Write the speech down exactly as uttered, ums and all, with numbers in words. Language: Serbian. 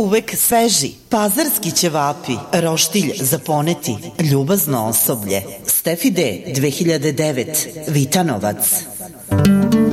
uvek sveži. Pazarski ćevapi, roštilj za poneti, ljubazno osoblje. Stefi D, dve hiljade devet, Vitanovac.